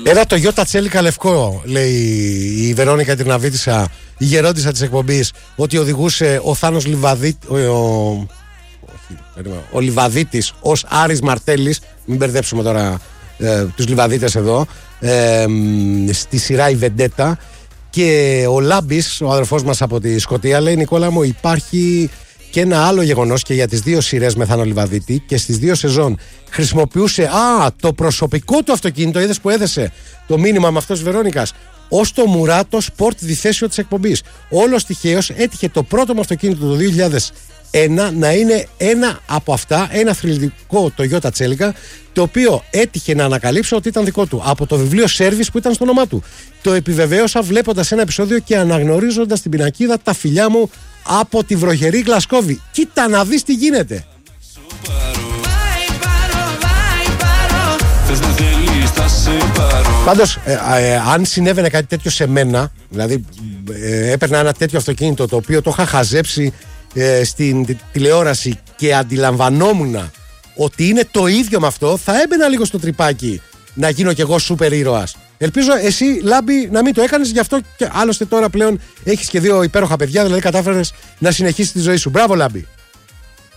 Ένα Toyota Celica λευκό, λέει η Βερόνικα Τριναβίτισσα, η γερόντισσα της εκπομπής, ότι οδηγούσε ο Θάνος ο Λιβαδίτης ως Άρης Μαρτέλης. Μην μπερδέψουμε τώρα τους Λιβαδίτες εδώ, στη σειρά η Βεντέτα. Και ο Λάμπης, ο αδερφός μας από τη Σκωτία, λέει: Νικόλα μου, υπάρχει και ένα άλλο γεγονός και για τις δύο σειρές με Θάνο Λιβαδίτη και στις δύο σεζόν χρησιμοποιούσε το προσωπικό του αυτοκίνητο. Είδες που έδεσε το μήνυμα με αυτός της Βερόνικας, ως το Μουράτο Sport διθέσιο της εκπομπής. Όλος τυχαίως έτυχε το πρώτο μου αυτοκίνητο το 2001 να είναι ένα από αυτά, ένα θρυλικό Toyota Celica, το οποίο έτυχε να ανακαλύψω ότι ήταν δικό του από το βιβλίο Service που ήταν στο όνομά του. Το επιβεβαίωσα βλέποντας ένα επεισόδιο και αναγνωρίζοντας την πινακίδα τα φιλιά μου από τη βροχερή Γλασκόβη. Κοίτα να δεις τι γίνεται. Πάντως, αν συνέβαινε κάτι τέτοιο σε μένα, δηλαδή έπαιρνα ένα τέτοιο αυτοκίνητο το οποίο το είχα χαζέψει στην τηλεόραση και αντιλαμβανόμουν ότι είναι το ίδιο με αυτό, θα έμπαινα λίγο στο τρυπάκι να γίνω κι εγώ σούπερ ήρωας. Ελπίζω εσύ, Λάμπη, να μην το έκανες, γι' αυτό και άλλωστε τώρα πλέον έχεις και δύο υπέροχα παιδιά, δηλαδή κατάφερες να συνεχίσεις τη ζωή σου. Μπράβο, Λάμπη.